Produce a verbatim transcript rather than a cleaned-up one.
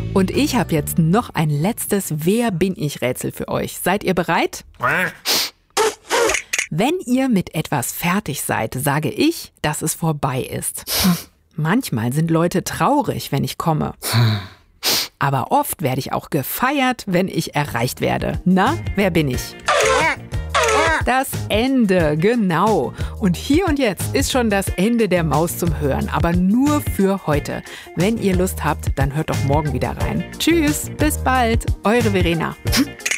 Und ich habe jetzt noch ein letztes Wer bin ich Rätsel für euch. Seid ihr bereit? Wenn ihr mit etwas fertig seid, sage ich, dass es vorbei ist. Manchmal sind Leute traurig, wenn ich komme. Aber oft werde ich auch gefeiert, wenn ich erreicht werde. Na, wer bin ich? Das Ende, genau. Und hier und jetzt ist schon das Ende der Maus zum Hören, aber nur für heute. Wenn ihr Lust habt, dann hört doch morgen wieder rein. Tschüss, bis bald, eure Verena.